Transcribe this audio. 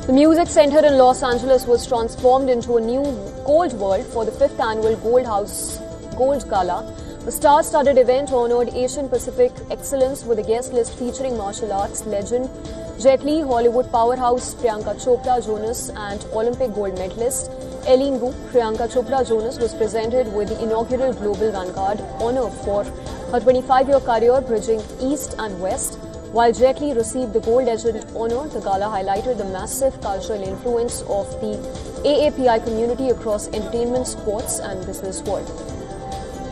The Music Center in Los Angeles was transformed into a new Gold World for the 5th annual Gold Gala. The star-studded event honored Asian Pacific excellence with a guest list featuring martial arts legend Jet Li, Hollywood powerhouse Priyanka Chopra Jonas, and Olympic gold medalist Eileen Gu. Priyanka Chopra Jonas was presented with the inaugural Global Vanguard honor for her 25-year career bridging East and West. While Jet Li received the Gold Legend honor, the gala highlighted the massive cultural influence of the AAPI community across entertainment, sports and business world.